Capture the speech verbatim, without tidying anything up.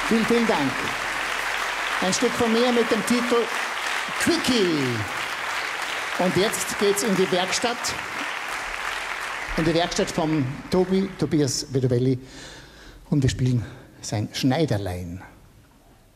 Vielen, vielen Dank. Ein Stück von mir mit dem Titel Quickie. Und jetzt geht's in die Werkstatt. In die Werkstatt vom Tobi, Tobias Bedovelli. Und wir spielen sein Schneiderlein.